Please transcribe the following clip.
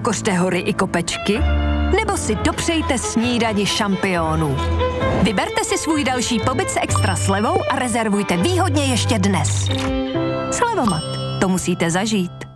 pokořte hory i kopečky, nebo si dopřejte snídani šampionů. Vyberte si svůj další pobyt s extra slevou a rezervujte výhodně ještě dnes. Slevomat, to musíte zažít.